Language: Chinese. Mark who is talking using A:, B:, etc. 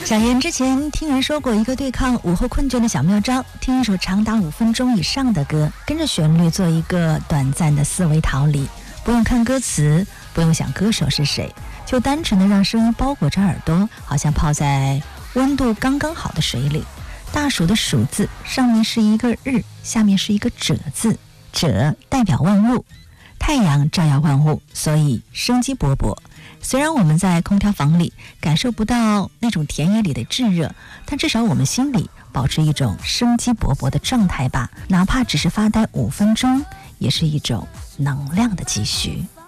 A: 小妍之前听人说过一个对抗午后困倦的小妙招，听一首长达5分钟以上的歌，跟着旋律做一个短暂的思维逃离，不用看歌词，不用想歌手是谁，就单纯的让声音包裹着耳朵，好像泡在温度刚刚好的水里。大暑的暑字上面是一个日，下面是一个者字，者代表万物，太阳照耀万物，所以生机勃勃。虽然我们在空调房里感受不到那种田野里的炙热，但至少我们心里保持一种生机勃勃的状态吧，哪怕只是发呆5分钟，也是一种能量的积蓄。